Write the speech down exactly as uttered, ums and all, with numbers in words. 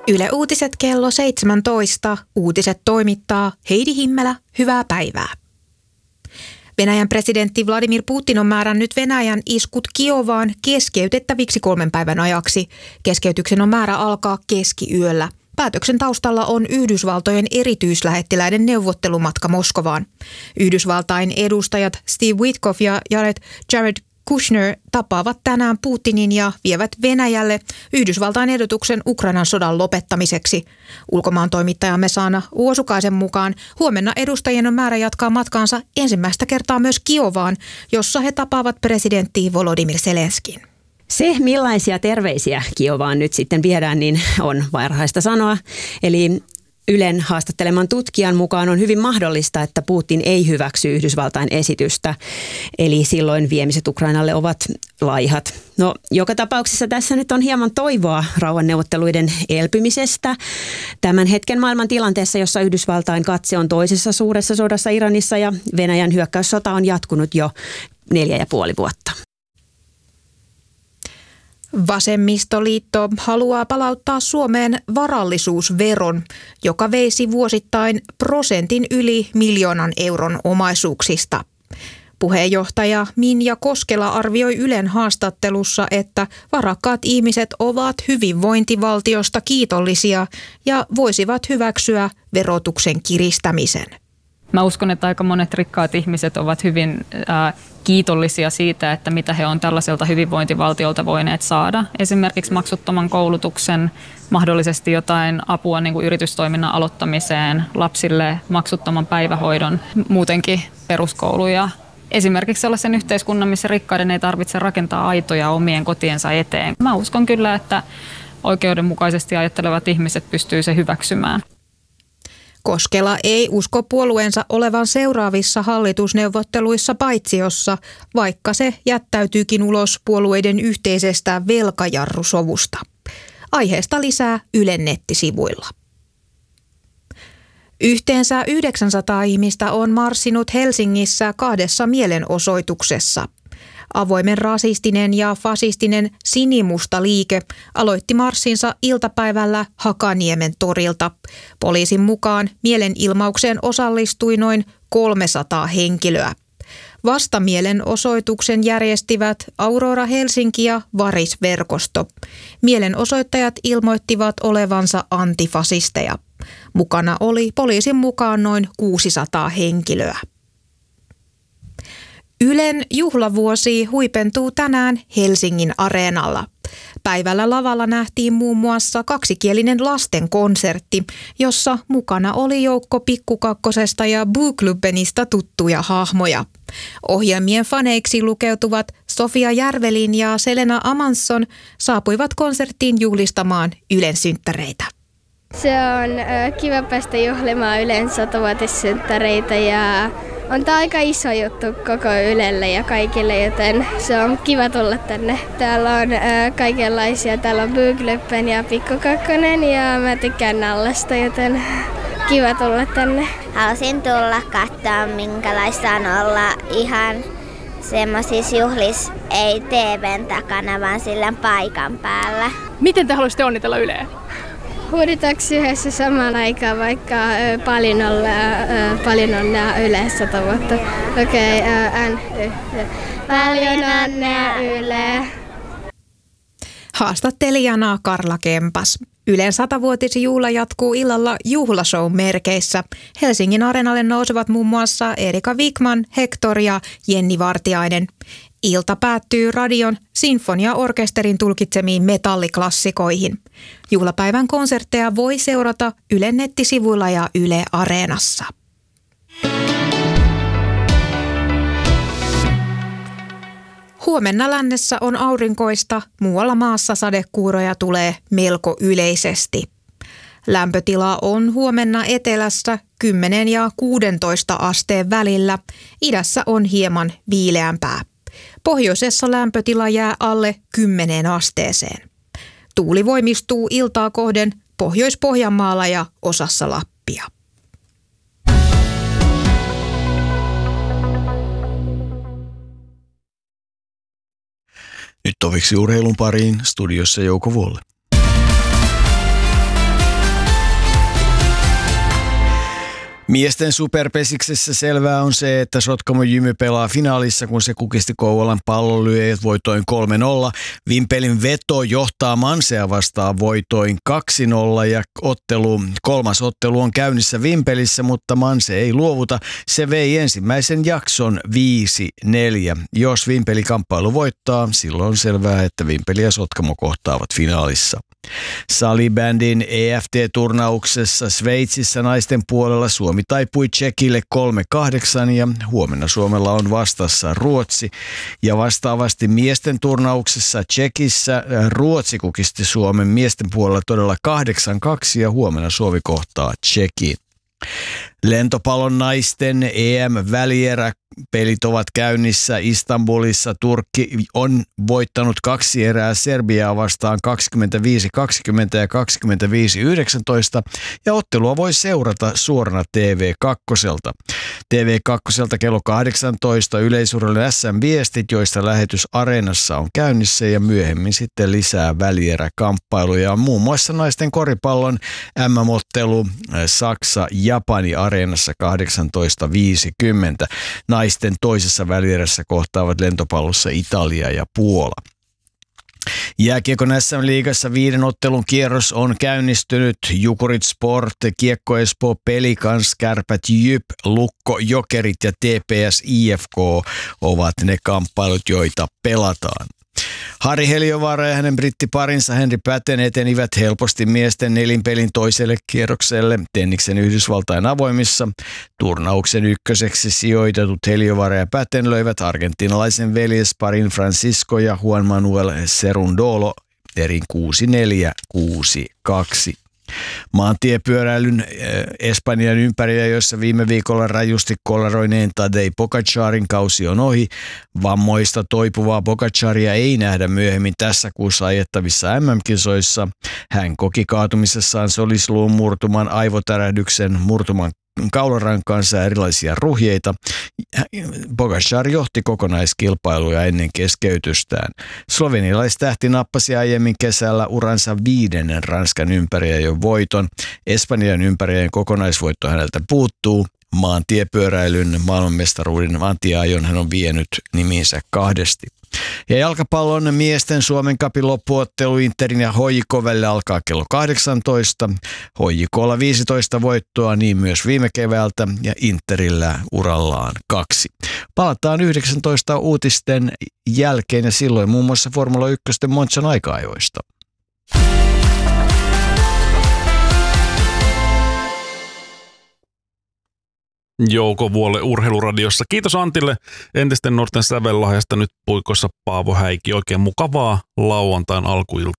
Yle Uutiset kello seitsemäntoista. Uutiset toimittaa Heidi Himmelä. Hyvää päivää. Venäjän presidentti Vladimir Putin on määrännyt Venäjän iskut Kiovaan keskeytettäviksi kolmen päivän ajaksi. Keskeytyksen on määrä alkaa keskiyöllä. Päätöksen taustalla on Yhdysvaltojen erityislähettiläiden neuvottelumatka Moskovaan. Yhdysvaltain edustajat Steve Witkoff ja Jared, Jared Kushner tapaavat tänään Putinin ja vievät Venäjälle Yhdysvaltain ehdotuksen Ukrainan sodan lopettamiseksi. Ulkomaan toimittajamme Saana Uosukaisen mukaan huomenna edustajien on määrä jatkaa matkaansa ensimmäistä kertaa myös Kiovaan, jossa he tapaavat presidentti Volodymyr Zelenskin. Se, millaisia terveisiä Kiovaan nyt sitten viedään, niin on varhaista sanoa. Eli Ylen haastatteleman tutkijan mukaan on hyvin mahdollista, että Putin ei hyväksy Yhdysvaltain esitystä. Eli silloin viemiset Ukrainalle ovat laihat. No, joka tapauksessa tässä nyt on hieman toivoa rauhanneuvotteluiden elpymisestä. Tämän hetken maailman tilanteessa, jossa Yhdysvaltain katse on toisessa suuressa sodassa Iranissa ja Venäjän hyökkäyssota on jatkunut jo neljä ja puoli vuotta. Vasemmistoliitto haluaa palauttaa Suomeen varallisuusveron, joka veisi vuosittain prosentin yli miljoonan euron omaisuuksista. Puheenjohtaja Minja Koskela arvioi Ylen haastattelussa, että varakkaat ihmiset ovat hyvinvointivaltiosta kiitollisia ja voisivat hyväksyä verotuksen kiristämisen. Mä uskon, että aika monet rikkaat ihmiset ovat hyvin äh, kiitollisia siitä, että mitä he on tällaiselta hyvinvointivaltiolta voineet saada. Esimerkiksi maksuttoman koulutuksen, mahdollisesti jotain apua niin kuin yritystoiminnan aloittamiseen, lapsille maksuttoman päivähoidon, muutenkin peruskoulu ja esimerkiksi sellaisen yhteiskunnan, missä rikkaiden ei tarvitse rakentaa aitoja omien kotiensa eteen. Mä uskon kyllä, että oikeudenmukaisesti ajattelevat ihmiset pystyy se hyväksymään. Koskela ei usko puolueensa olevan seuraavissa hallitusneuvotteluissa paitsiossa, vaikka se jättäytyykin ulos puolueiden yhteisestä velkajarrusovusta. Aiheesta lisää Ylen nettisivuilla. Yhteensä yhdeksänsataa ihmistä on marssinut Helsingissä kahdessa mielenosoituksessa. Avoimen rasistinen ja fasistinen sinimusta liike aloitti marssinsa iltapäivällä Hakaniemen torilta. Poliisin mukaan mielenilmaukseen osallistui noin kolmesataa henkilöä. Vastamielenosoituksen järjestivät Aurora Helsinki ja Varis-verkosto. Mielenosoittajat ilmoittivat olevansa antifasisteja. Mukana oli poliisin mukaan noin kuusisataa henkilöä. Ylen juhlavuosi huipentuu tänään Helsingin Areenalla. Päivällä lavalla nähtiin muun muassa kaksikielinen lastenkonsertti, jossa mukana oli joukko Pikku Kakkosesta ja Booklubenista tuttuja hahmoja. Ohjelmien faneiksi lukeutuvat Sofia Järvelin ja Selena Amanson saapuivat konserttiin juhlistamaan Ylen synttäreitä. Se on äh, kiva päästä juhlimaan Ylen satavuotissynttäreitä ja on tämä aika iso juttu koko Ylelle ja kaikille, joten se on kiva tulla tänne. Täällä on äh, kaikenlaisia, täällä on Bookluben ja Pikku Kakkonen ja mä tykkään Nallesta, joten kiva tulla tänne. Halusin tulla katsoa, minkälaista on olla ihan semmoisissa juhlissa, ei T V:n takana, vaan sillä paikan päällä. Miten te haluaisitte onnitella Yleä? Huuditaanko yhdessä samaan aikaan, vaikka ö, paljon ollaan, ö, paljon onnea Yle sata vuotta. Okei, okay, N, y, y. Paljon onnea Yle. Haastattelijana Karla Kempas. Ylen satavuotisjuhla jatkuu illalla juhlashow merkeissä. Helsingin Areenalle nousevat muun muassa Erika Wikman, Hector ja Jenni Vartiainen. Ilta päättyy radion sinfoniaorkesterin tulkitsemiin metalliklassikoihin. Juhlapäivän konsertteja voi seurata Ylen nettisivuilla ja Yle Areenassa. Huomenna lännessä on aurinkoista, muualla maassa sadekuuroja tulee melko yleisesti. Lämpötila on huomenna etelässä kymmenen ja kuusitoista asteen välillä, idässä on hieman viileämpää. Pohjoisessa lämpötila jää alle kymmeneen asteeseen. Tuuli voimistuu iltaa kohden Pohjois-Pohjanmaalla ja osassa Lappia. Nyt toviksi urheilun pariin, studiossa Jouko Vuolle. Miesten superpesiksessä selvää on se, että Sotkamo Jymy pelaa finaalissa, kun se kukisti Kouvolan pallonlyöjät voitoin kolme nolla. Vimpelin veto johtaa Mansea vastaan voitoin kaksi nolla ja ottelu, kolmas ottelu on käynnissä Vimpelissä, mutta Manse ei luovuta. Se vei ensimmäisen jakson viisi neljä. Jos Vimpeli kamppailu voittaa, silloin on selvää, että Vimpeli ja Sotkamo kohtaavat finaalissa. Salibändin E F T-turnauksessa Sveitsissä naisten puolella Suomi taipui Tšekille kolme kahdeksan ja huomenna Suomella on vastassa Ruotsi. Ja vastaavasti miesten turnauksessa Tšekissä Ruotsi kukisti Suomen miesten puolella todella kahdeksan kaksi ja huomenna Suomi kohtaa Tšekin. Lentopallon naisten E M-välierä pelit ovat käynnissä Istanbulissa. Turkki on voittanut kaksi erää Serbiaa vastaan kaksikymmentäviisi kaksikymmentä ja kaksikymmentäviisi yhdeksäntoista ja ottelua voi seurata suorana T V kaksi. T V kaksi kello kahdeksantoista yleisurheilun S M-viestit, joista lähetys Areenassa on käynnissä ja myöhemmin sitten lisää välieräkamppailuja. Muun muassa naisten koripallon M M-ottelu Saksa-Japani Areenassa kahdeksantoista viisikymmentä. Naisten toisessa välierässä kohtaavat lentopallossa Italia ja Puola. Jääkiekon S M-liigassa viiden ottelun kierros on käynnistynyt. Jukurit Sport, Kiekko Espoo, Pelikans, Kärpät, Jyp, Lukko, Jokerit ja T P S I F K ovat ne kamppailut, joita pelataan. Harri Heliövaara ja hänen brittiparinsa Henri Päten etenivät helposti miesten nelinpelin toiselle kierrokselle Tenniksen Yhdysvaltain avoimissa. Turnauksen ykköseksi sijoitetut Heliövaara ja Päten löivät argentinalaisen veljesparin Francisco ja Juan Manuel Cerundolo erin kuusi neljä kuusi kaksi. Maantiepyöräilyn Espanjan ympärillä, jossa viime viikolla rajusti kolaroineen Tadej Pogačarin kausi on ohi. Vammoista toipuvaa Pogačaria ei nähdä myöhemmin tässä kuussa ajettavissa M M-kisoissa. Hän koki kaatumisessaan solisluun murtuman, aivotärähdyksen, murtuman kaularankaansa ja erilaisia ruhjeita. Pogačar johti kokonaiskilpailuja ennen keskeytystään. Slovenialaistähti nappasi aiemmin kesällä uransa viidennen Ranskan ympäriajon voiton. Espanjan ympäriajon kokonaisvoitto häneltä puuttuu. Maantiepyöräilyn maailmanmestaruuden antiajon hän on vienyt nimiinsä kahdesti. Ja jalkapallon miesten Suomen Cupin loppuottelu Interin ja H J K välillä alkaa kello kahdeksantoista. H J K:lla viisitoista voittoa, niin myös viime keväältä, ja Interillä urallaan kaksi. Palataan yhdeksäntoista uutisten jälkeen ja silloin muun muassa Formula yksi Monzan aika-ajoista. Jouko Vuolle Urheiluradiossa. Kiitos Antille entisten nuorten sävellahjasta. Nyt puikossa Paavo Häikki. Oikein mukavaa lauantain alkuiltaa.